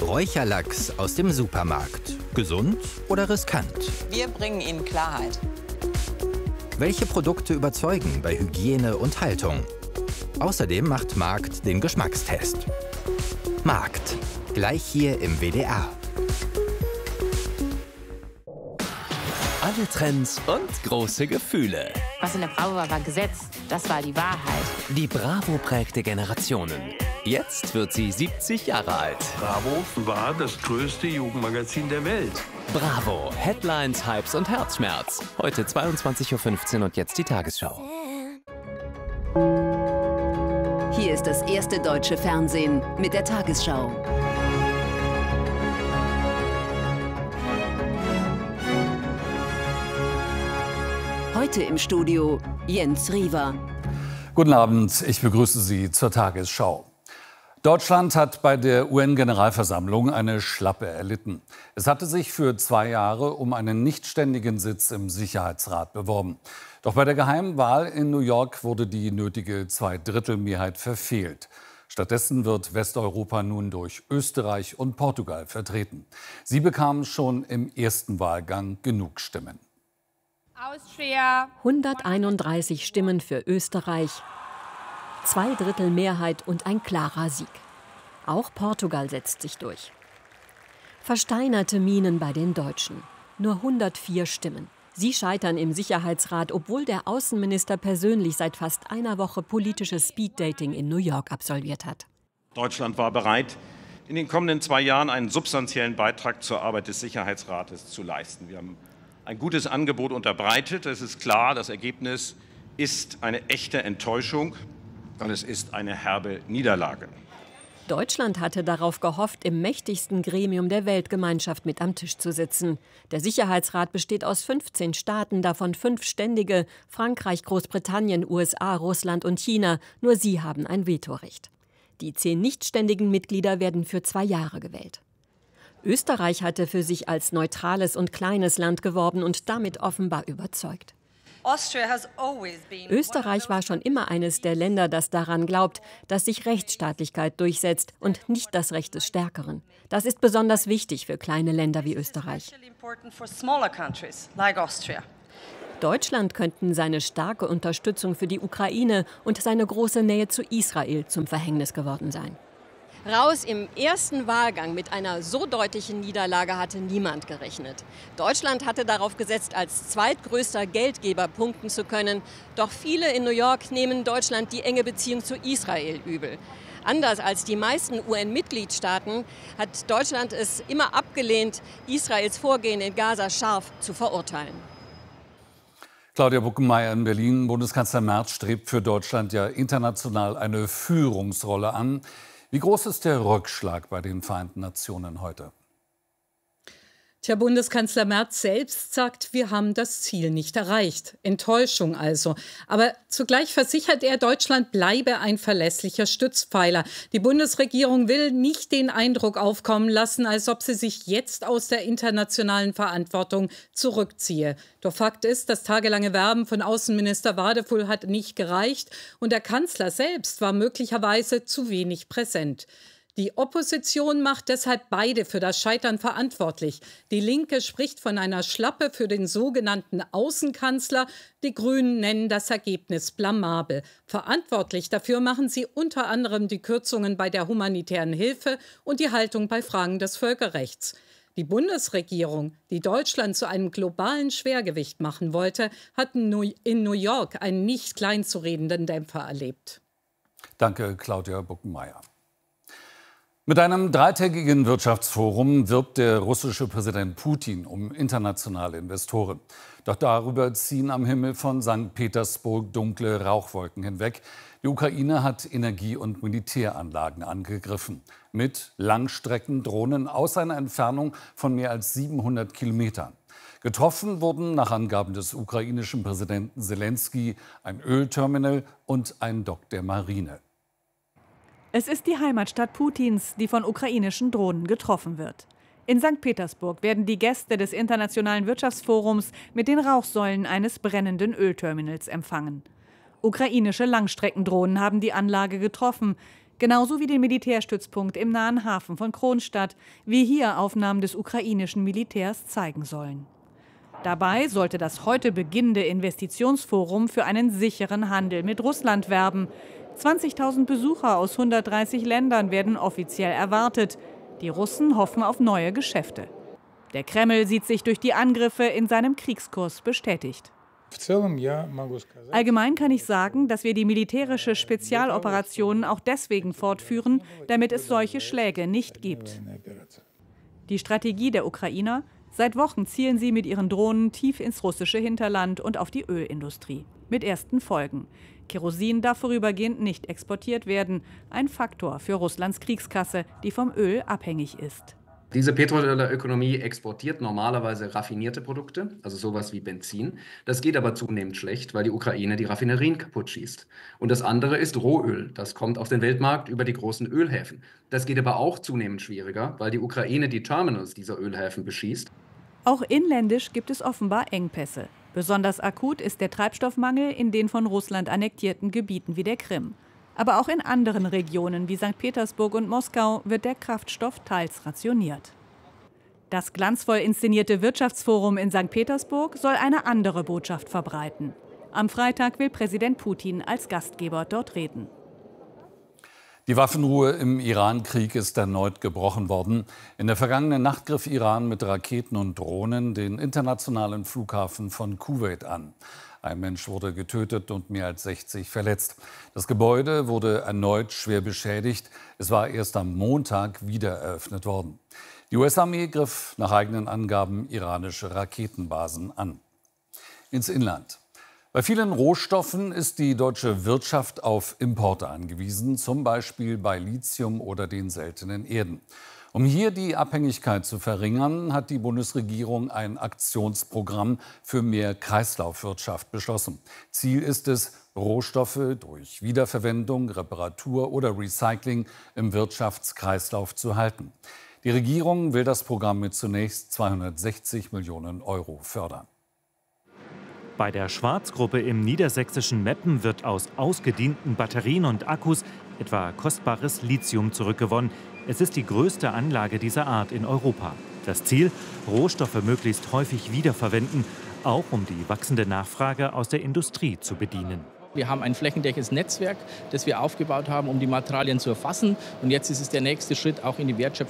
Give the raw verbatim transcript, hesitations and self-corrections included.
Räucherlachs aus dem Supermarkt. Gesund oder riskant? Wir bringen Ihnen Klarheit. Welche Produkte überzeugen bei Hygiene und Haltung? Außerdem macht Markt den Geschmackstest. Markt. Gleich hier im W D R. Alle Trends und große Gefühle. Was in der Bravo war, war Gesetz. Das war die Wahrheit. Die Bravo prägte Generationen. Jetzt wird sie siebzig Jahre alt. Bravo war das größte Jugendmagazin der Welt. Bravo. Headlines, Hypes und Herzschmerz. Heute zweiundzwanzig Uhr fünfzehn und jetzt die Tagesschau. Hier ist das erste deutsche Fernsehen mit der Tagesschau. Heute im Studio Jens Riewer. Guten Abend, ich begrüße Sie zur Tagesschau. Deutschland hat bei der U N-Generalversammlung eine Schlappe erlitten. Es hatte sich für zwei Jahre um einen nichtständigen Sitz im Sicherheitsrat beworben. Doch bei der geheimen Wahl in New York wurde die nötige Zweidrittelmehrheit verfehlt. Stattdessen wird Westeuropa nun durch Österreich und Portugal vertreten. Sie bekamen schon im ersten Wahlgang genug Stimmen. hunderteinunddreißig Stimmen für Österreich, Zweidrittelmehrheit und ein klarer Sieg. Auch Portugal setzt sich durch. Versteinerte Mienen bei den Deutschen. Nur hundertvier Stimmen. Sie scheitern im Sicherheitsrat, obwohl der Außenminister persönlich seit fast einer Woche politisches Speeddating in New York absolviert hat. Deutschland war bereit, in den kommenden zwei Jahren einen substanziellen Beitrag zur Arbeit des Sicherheitsrates zu leisten. Wir haben ein gutes Angebot unterbreitet. Es ist klar, das Ergebnis ist eine echte Enttäuschung und es ist eine herbe Niederlage. Deutschland hatte darauf gehofft, im mächtigsten Gremium der Weltgemeinschaft mit am Tisch zu sitzen. Der Sicherheitsrat besteht aus fünfzehn Staaten, davon fünf ständige: Frankreich, Großbritannien, U S A, Russland und China. Nur sie haben ein Vetorecht. Die zehn nichtständigen Mitglieder werden für zwei Jahre gewählt. Österreich hatte für sich als neutrales und kleines Land geworben und damit offenbar überzeugt. Österreich war schon immer eines der Länder, das daran glaubt, dass sich Rechtsstaatlichkeit durchsetzt und nicht das Recht des Stärkeren. Das ist besonders wichtig für kleine Länder wie Österreich. Deutschland könnten seine starke Unterstützung für die Ukraine und seine große Nähe zu Israel zum Verhängnis geworden sein. Raus im ersten Wahlgang mit einer so deutlichen Niederlage hatte niemand gerechnet. Deutschland hatte darauf gesetzt, als zweitgrößter Geldgeber punkten zu können. Doch viele in New York nehmen Deutschland die enge Beziehung zu Israel übel. Anders als die meisten U N-Mitgliedstaaten hat Deutschland es immer abgelehnt, Israels Vorgehen in Gaza scharf zu verurteilen. Claudia Buckenmeier in Berlin. Bundeskanzler Merz strebt für Deutschland ja international eine Führungsrolle an. Wie groß ist der Rückschlag bei den Vereinten Nationen heute? Tja, Bundeskanzler Merz selbst sagt, wir haben das Ziel nicht erreicht. Enttäuschung also. Aber zugleich versichert er, Deutschland bleibe ein verlässlicher Stützpfeiler. Die Bundesregierung will nicht den Eindruck aufkommen lassen, als ob sie sich jetzt aus der internationalen Verantwortung zurückziehe. Doch Fakt ist, das tagelange Werben von Außenminister Wadefull hat nicht gereicht und der Kanzler selbst war möglicherweise zu wenig präsent. Die Opposition macht deshalb beide für das Scheitern verantwortlich. Die Linke spricht von einer Schlappe für den sogenannten Außenkanzler. Die Grünen nennen das Ergebnis blamabel. Verantwortlich dafür machen sie unter anderem die Kürzungen bei der humanitären Hilfe und die Haltung bei Fragen des Völkerrechts. Die Bundesregierung, die Deutschland zu einem globalen Schwergewicht machen wollte, hat in New York einen nicht kleinzuredenden Dämpfer erlebt. Danke, Claudia Buckenmeier. Mit einem dreitägigen Wirtschaftsforum wirbt der russische Präsident Putin um internationale Investoren. Doch darüber ziehen am Himmel von Sankt Petersburg dunkle Rauchwolken hinweg. Die Ukraine hat Energie- und Militäranlagen angegriffen. Mit Langstreckendrohnen aus einer Entfernung von mehr als siebenhundert Kilometern. Getroffen wurden nach Angaben des ukrainischen Präsidenten Selenskyj ein Ölterminal und ein Dock der Marine. Es ist die Heimatstadt Putins, die von ukrainischen Drohnen getroffen wird. In Sankt Petersburg werden die Gäste des Internationalen Wirtschaftsforums mit den Rauchsäulen eines brennenden Ölterminals empfangen. Ukrainische Langstreckendrohnen haben die Anlage getroffen. Genauso wie den Militärstützpunkt im nahen Hafen von Kronstadt, wie hier Aufnahmen des ukrainischen Militärs zeigen sollen. Dabei sollte das heute beginnende Investitionsforum für einen sicheren Handel mit Russland werben. zwanzigtausend Besucher aus hundertdreißig Ländern werden offiziell erwartet. Die Russen hoffen auf neue Geschäfte. Der Kreml sieht sich durch die Angriffe in seinem Kriegskurs bestätigt. Allgemein kann ich sagen, dass wir die militärische Spezialoperation auch deswegen fortführen, damit es solche Schläge nicht gibt. Die Strategie der Ukrainer: Seit Wochen zielen sie mit ihren Drohnen tief ins russische Hinterland und auf die Ölindustrie. Mit ersten Folgen. Kerosin darf vorübergehend nicht exportiert werden. Ein Faktor für Russlands Kriegskasse, die vom Öl abhängig ist. Diese Petrodollarökonomie exportiert normalerweise raffinierte Produkte, also sowas wie Benzin. Das geht aber zunehmend schlecht, weil die Ukraine die Raffinerien kaputt schießt. Und das andere ist Rohöl. Das kommt auf den Weltmarkt über die großen Ölhäfen. Das geht aber auch zunehmend schwieriger, weil die Ukraine die Terminals dieser Ölhäfen beschießt. Auch inländisch gibt es offenbar Engpässe. Besonders akut ist der Treibstoffmangel in den von Russland annektierten Gebieten wie der Krim. Aber auch in anderen Regionen wie Sankt Petersburg und Moskau wird der Kraftstoff teils rationiert. Das glanzvoll inszenierte Wirtschaftsforum in Sankt Petersburg soll eine andere Botschaft verbreiten. Am Freitag will Präsident Putin als Gastgeber dort reden. Die Waffenruhe im Iran-Krieg ist erneut gebrochen worden. In der vergangenen Nacht griff Iran mit Raketen und Drohnen den internationalen Flughafen von Kuwait an. Ein Mensch wurde getötet und mehr als sechzig verletzt. Das Gebäude wurde erneut schwer beschädigt. Es war erst am Montag wieder eröffnet worden. Die U S-Armee griff nach eigenen Angaben iranische Raketenbasen an. Ins Inland. Bei vielen Rohstoffen ist die deutsche Wirtschaft auf Importe angewiesen, zum Beispiel bei Lithium oder den seltenen Erden. Um hier die Abhängigkeit zu verringern, hat die Bundesregierung ein Aktionsprogramm für mehr Kreislaufwirtschaft beschlossen. Ziel ist es, Rohstoffe durch Wiederverwendung, Reparatur oder Recycling im Wirtschaftskreislauf zu halten. Die Regierung will das Programm mit zunächst zweihundertsechzig Millionen Euro fördern. Bei der Schwarz-Gruppe im niedersächsischen Meppen wird aus ausgedienten Batterien und Akkus etwa kostbares Lithium zurückgewonnen. Es ist die größte Anlage dieser Art in Europa. Das Ziel: Rohstoffe möglichst häufig wiederverwenden, auch um die wachsende Nachfrage aus der Industrie zu bedienen. Wir haben ein flächendeckendes Netzwerk, das wir aufgebaut haben, um die Materialien zu erfassen. Und jetzt ist es der nächste Schritt auch in die Wertschöpfung